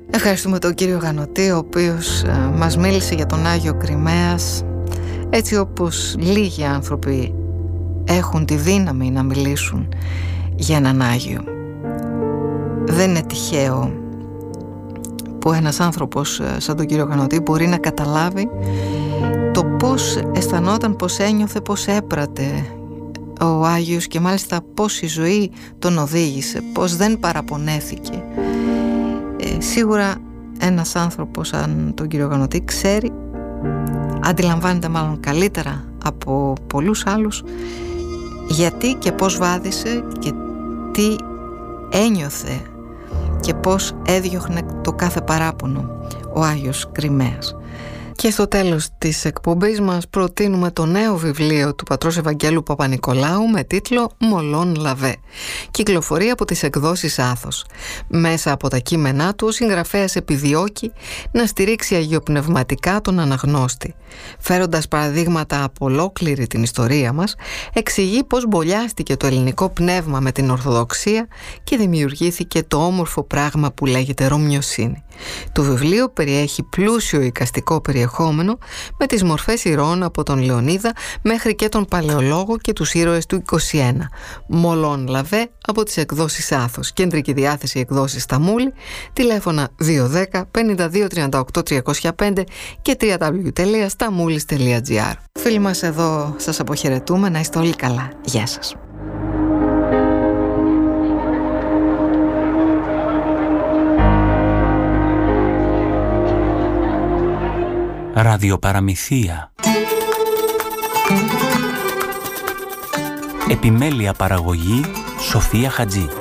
Ευχαριστούμε τον κύριο Γανωτή, ο οποίος μας μίλησε για τον Άγιο Κριμαίας, έτσι όπως λίγοι άνθρωποι έχουν τη δύναμη να μιλήσουν για έναν Άγιο. Δεν είναι τυχαίο που ένας άνθρωπος σαν τον κύριο Γανωτή μπορεί να καταλάβει το πώς αισθανόταν, πώς ένιωθε, πώς έπρατε ο Άγιος και μάλιστα πώς η ζωή τον οδήγησε, πώς δεν παραπονέθηκε. Σίγουρα ένας άνθρωπος σαν τον κύριο Γανωτή ξέρει, αντιλαμβάνεται μάλλον καλύτερα από πολλούς άλλους γιατί και πώς βάδισε και τι ένιωθε και πώς έδιωχνε το κάθε παράπονο ο Άγιος Κριμαίας. Και στο τέλος της εκπομπής μας προτείνουμε το νέο βιβλίο του πατρός Ευαγγέλου Παπα-Νικολάου με τίτλο «Μολόν Λαβέ». Κυκλοφορεί από τις εκδόσεις Άθος. Μέσα από τα κείμενά του ο συγγραφέας επιδιώκει να στηρίξει αγιοπνευματικά τον αναγνώστη. Φέροντας παραδείγματα από ολόκληρη την ιστορία μας, εξηγεί πώς μπολιάστηκε το ελληνικό πνεύμα με την Ορθοδοξία και δημιουργήθηκε το όμορφο πράγμα που λέγεται Ρωμιοσύνη. Το βιβλίο περιέχει πλούσιο εικαστικό περιεχόμενο με τις μορφές ηρώων από τον Λεωνίδα μέχρι και τον Παλαιολόγο και τους ήρωες του 21. Μολόν Λαβέ από τις εκδόσεις Άθος. Κεντρική διάθεση εκδόσεις Σταμούλη. Τηλέφωνα 210 52 38 305 και www.stamoulis.gr. Φίλοι μας εδώ σας αποχαιρετούμε. Να είστε όλοι καλά. Γεια σας. Ραδιοπαραμυθία. Επιμέλεια παραγωγή Σοφία Χατζή.